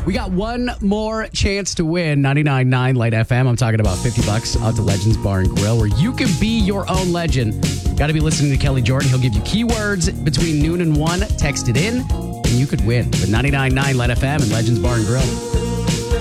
We got one more chance to win 99.9 Light FM. I'm talking about $50 out to Legends Bar and Grill, where you can be your own legend. Got to be listening to Kelly Jordan. He'll give you keywords between noon and 1. Text it in, and you could win with 99.9 Light FM and Legends Bar and Grill.